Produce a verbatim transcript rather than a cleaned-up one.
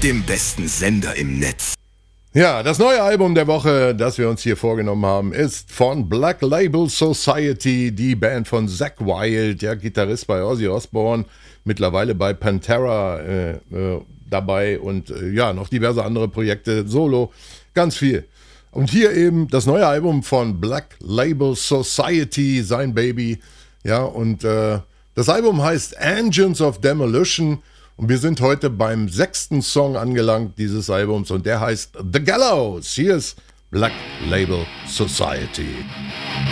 dem besten Sender im Netz. Ja, das neue Album der Woche, das wir uns hier vorgenommen haben, ist von Black Label Society, die Band von Zakk Wylde, der Gitarrist bei Ozzy Osbourne, mittlerweile bei Pantera äh, äh, dabei und äh, ja, noch diverse andere Projekte, Solo, ganz viel. Und hier eben das neue Album von Black Label Society, sein Baby, ja, und äh, das Album heißt Engines of Demolition. Und wir sind heute beim sechsten Song angelangt dieses Albums und der heißt The Gallows. Hier ist Black Label Society.